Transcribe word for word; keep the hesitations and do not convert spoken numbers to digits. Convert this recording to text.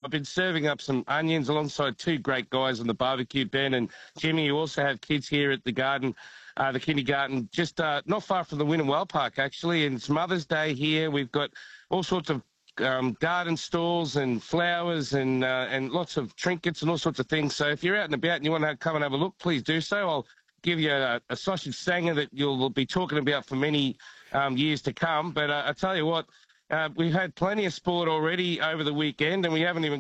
I've been serving up some onions alongside two great guys on the barbecue, Ben and Jimmy, who also have kids here at the garden, uh, the kindergarten, just uh, not far from the Winnowell Park, actually. And it's Mother's Day here. We've got all sorts of um, garden stalls and flowers and uh, and lots of trinkets and all sorts of things. So if you're out and about and you want to come and have a look, please do so. I'll give you a, a sausage sanger that you'll be talking about for many um, years to come. But uh, I tell you what, uh, we've had plenty of sport already over the weekend, and we haven't even